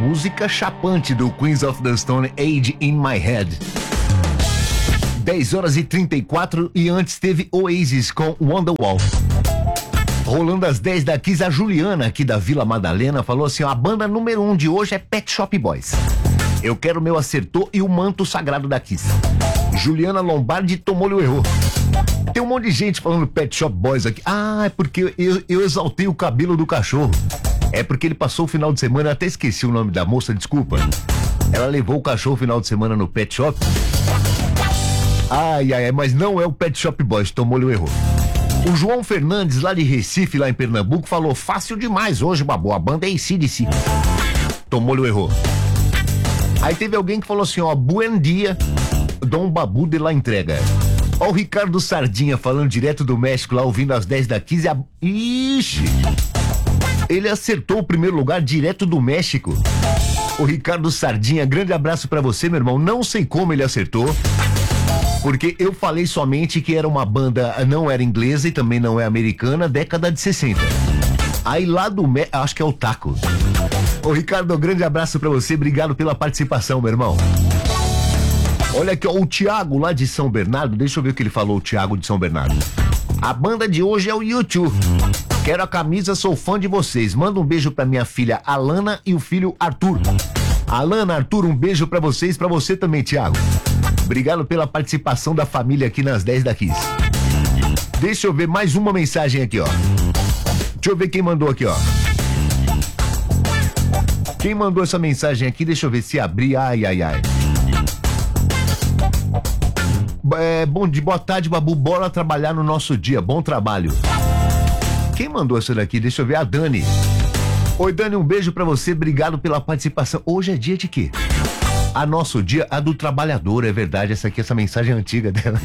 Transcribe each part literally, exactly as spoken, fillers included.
música chapante do Queens of the Stone Age in My Head. dez horas e trinta e quatro e antes teve Oasis com Wonderwall. Rolando às dez da Kiss, a Juliana aqui da Vila Madalena falou assim, ó, a banda número um de hoje é Pet Shop Boys. Eu quero meu acertou e o manto sagrado da Kiss. Juliana Lombardi tomou-lhe o erro. Tem um monte de gente falando Pet Shop Boys aqui. Ah, é porque eu, eu exaltei o cabelo do cachorro. É porque ele passou o final de semana, eu até esqueci o nome da moça, desculpa. Ela levou o cachorro o final de semana no Pet Shop. Ai, ai, ai, mas não é o Pet Shop Boys, tomou-lhe o erro. O João Fernandes, lá de Recife, lá em Pernambuco, falou, fácil demais hoje, Babu, a banda é A C D C. Tomou-lhe o erro. Aí teve alguém que falou assim, ó, buen dia, Dom Babu de la entrega. Ó o Ricardo Sardinha falando direto do México, lá ouvindo às dez da quinze. A... Ixi! Ele acertou o primeiro lugar direto do México. O Ricardo Sardinha, grande abraço pra você, meu irmão. Não sei como ele acertou, porque eu falei somente que era uma banda, não era inglesa e também não é americana, década de sessenta. Aí lá do México, acho que é o Taco. Ô Ricardo, um grande abraço pra você, obrigado pela participação, meu irmão. Olha aqui, ó, o Thiago lá de São Bernardo, deixa eu ver o que ele falou, o Thiago de São Bernardo. A banda de hoje é o U dois. Quero a camisa, sou fã de vocês. Manda um beijo pra minha filha Alana e o filho Arthur. Alana, Arthur, um beijo pra vocês, pra você também, Thiago. Obrigado pela participação da família aqui nas dez da Kiss. Deixa eu ver mais uma mensagem aqui, ó. Deixa eu ver quem mandou aqui, ó. Quem mandou essa mensagem aqui, deixa eu ver se abrir. Ai, ai, ai. É, bom dia, boa tarde, Babu. Bora trabalhar no nosso dia. Bom trabalho. Quem mandou essa daqui? Deixa eu ver. A Dani. Oi, Dani, um beijo pra você. Obrigado pela participação. Hoje é dia de quê? A nosso dia, a do trabalhador, é verdade. Essa aqui, essa mensagem antiga dela.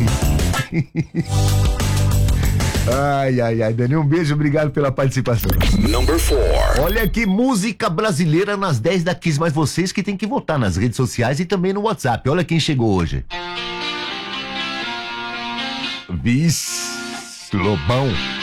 Ai, ai, ai, Dani, um beijo, obrigado pela participação. Number four. Olha que música brasileira nas dez da Kiss, mas vocês que tem que votar nas redes sociais e também no WhatsApp. Olha quem chegou hoje. Vixe, Lobão.